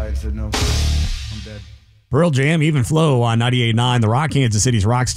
and said, no, I'm dead. Pearl Jam, Even Flow on 98.9, The Rock, Kansas City's Rock